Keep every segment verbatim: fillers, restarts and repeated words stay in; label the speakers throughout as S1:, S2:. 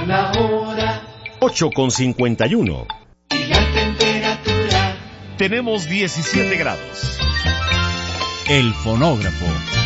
S1: la hora.
S2: ocho con cincuenta y uno.
S1: Y la temperatura.
S2: Tenemos diecisiete grados.
S3: El fonógrafo.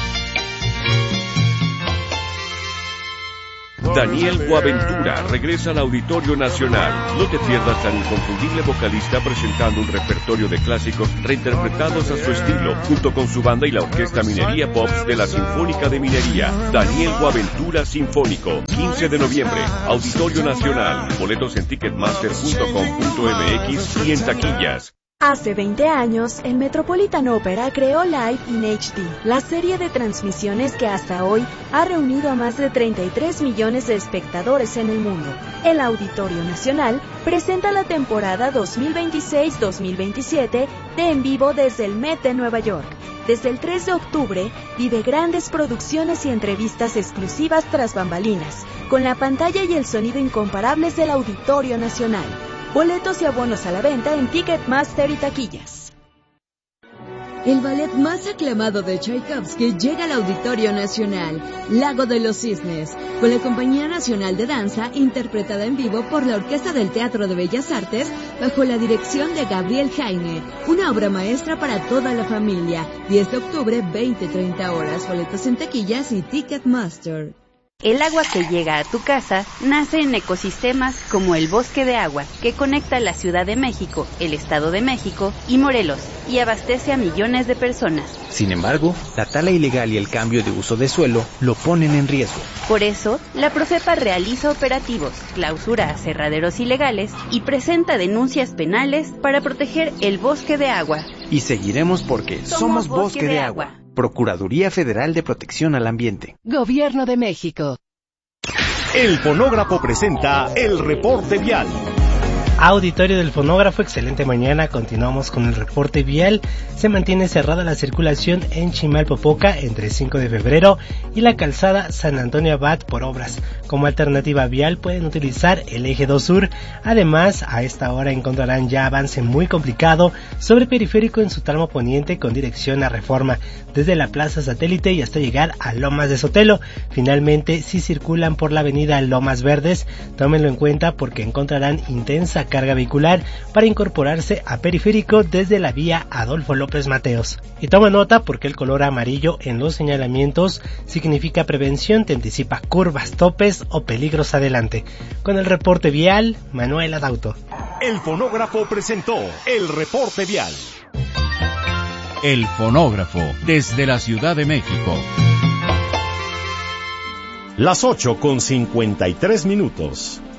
S4: Daniel Boaventura regresa al Auditorio Nacional. No te pierdas al inconfundible vocalista presentando un repertorio de clásicos reinterpretados a su estilo, junto con su banda y la Orquesta Minería Pops de la Sinfónica de Minería. Daniel Boaventura Sinfónico, quince de noviembre, Auditorio Nacional. Boletos en ticketmaster punto com punto m x y en taquillas.
S5: Hace veinte años, el Metropolitan Opera creó Live in H D, la serie de transmisiones que hasta hoy ha reunido a más de treinta y tres millones de espectadores en el mundo. El Auditorio Nacional presenta la temporada dos mil veintiséis dos mil veintisiete de En Vivo desde el Met de Nueva York. Desde el tres de octubre, vive grandes producciones y entrevistas exclusivas tras bambalinas, con la pantalla y el sonido incomparables del Auditorio Nacional. Boletos y abonos a la venta en Ticketmaster y taquillas.
S6: El ballet más aclamado de Tchaikovsky llega al Auditorio Nacional, Lago de los Cisnes, con la Compañía Nacional de Danza, interpretada en vivo por la Orquesta del Teatro de Bellas Artes, bajo la dirección de Gabriel Jaime. Una obra maestra para toda la familia. diez de octubre, veinte a treinta horas. Boletos en taquillas y Ticketmaster.
S7: El agua que llega a tu casa nace en ecosistemas como el Bosque de Agua, que conecta la Ciudad de México, el Estado de México y Morelos, y abastece a millones de personas.
S8: Sin embargo, la tala ilegal y el cambio de uso de suelo lo ponen en riesgo.
S7: Por eso, la Profepa realiza operativos, clausura aserraderos ilegales y presenta denuncias penales para proteger el Bosque de Agua.
S8: Y seguiremos porque somos, somos Bosque, Bosque de, de Agua. Agua. Procuraduría Federal de Protección al Ambiente.
S9: Gobierno de México.
S2: El Fonógrafo presenta el reporte vial.
S10: Auditorio del Fonógrafo, excelente mañana. Continuamos con el reporte vial. Se mantiene cerrada la circulación en Chimalpopoca entre cinco de febrero y la calzada San Antonio Abad por obras. Como alternativa vial pueden utilizar el eje dos sur. Además, a esta hora encontrarán ya avance muy complicado sobre Periférico en su tramo poniente con dirección a Reforma, desde la Plaza Satélite y hasta llegar a Lomas de Sotelo. Finalmente, si circulan por la avenida Lomas Verdes, tómenlo en cuenta porque encontrarán intensa carga vehicular para incorporarse a Periférico desde la vía Adolfo López Mateos. Y toma nota porque el color amarillo en los señalamientos significa prevención, te anticipa curvas, topes o peligros adelante. Con el reporte vial, Manuel Adauto.
S2: El Fonógrafo presentó el reporte vial.
S3: El Fonógrafo, desde la Ciudad de México.
S2: Las ocho con cincuenta y tres minutos.